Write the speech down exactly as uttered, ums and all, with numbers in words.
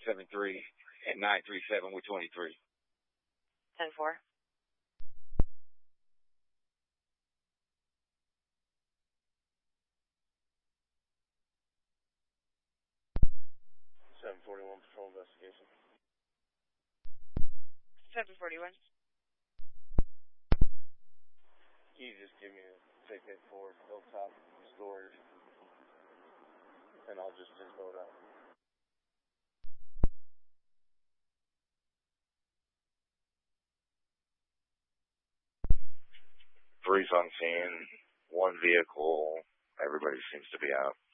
seven three and nine three seven with twenty-three. ten four. seven forty-one patrol investigation. seven forty-one. Can you just give me a ticket for Hilltop Storage, and I'll just info it out. Police on scene, one vehicle, everybody seems to be out.